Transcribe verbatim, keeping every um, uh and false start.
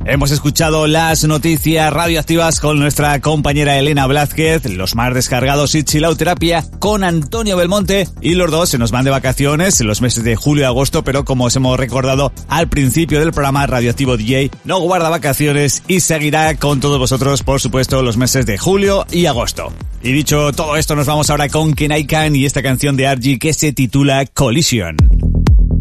Hemos escuchado las noticias radioactivas con nuestra compañera Elena Blázquez, los más descargados y Chilauterapia con Antonio Belmonte, y los dos se nos van de vacaciones en los meses de julio y agosto, pero como os hemos recordado al principio del programa, Radioactivo D J no guarda vacaciones y seguirá con todos vosotros, por supuesto, los meses de julio y agosto. Y dicho todo esto, nos vamos ahora con Kenai Khan y esta canción de Argy que se titula Collision.